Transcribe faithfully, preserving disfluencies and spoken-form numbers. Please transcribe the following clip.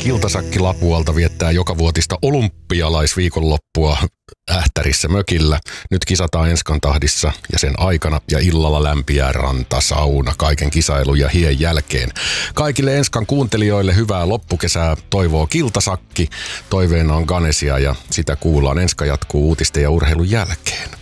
Kiltasakki Lapualta viettää jokavuotista olympialaisviikonloppua Ähtärissä mökillä. Nyt kisataan Enskan tahdissa ja sen aikana ja illalla lämpiää rantasauna kaiken kisailun ja hien jälkeen. Kaikille Enskan kuuntelijoille hyvää loppukesää toivoo Kiltasakki. Toiveena on Ganesia ja sitä kuullaan. Enska jatkuu uutisten ja urheilun jälkeen.